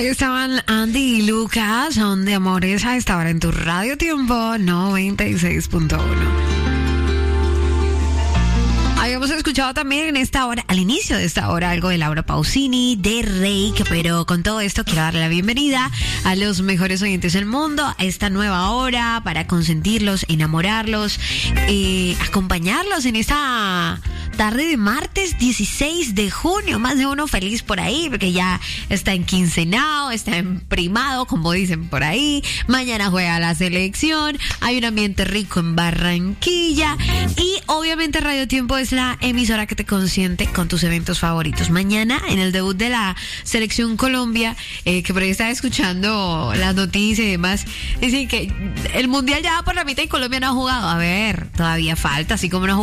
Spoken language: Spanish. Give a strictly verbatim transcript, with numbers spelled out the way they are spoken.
Ahí estaban Andy y Lucas, son de Amores a esta hora en tu Radio Tiempo noventa y seis punto uno. Habíamos escuchado también en esta hora, al inicio de esta hora, algo de Laura Pausini, de Reik, pero con todo esto quiero darle la bienvenida a los mejores oyentes del mundo, a esta nueva hora para consentirlos, enamorarlos, eh, acompañarlos en esta tarde de martes dieciséis de junio. Más de uno feliz por ahí, porque ya está en quincenado, está en primado, como dicen por ahí. Mañana juega la selección, hay un ambiente rico en Barranquilla y obviamente Radio Tiempo es la emisora que te consiente con tus eventos favoritos. Mañana, en el debut de la Selección Colombia, eh, que por ahí estaba escuchando las noticias y demás, dicen que el Mundial ya va por la mitad y Colombia no ha jugado. A ver, todavía falta, así como no ha jugado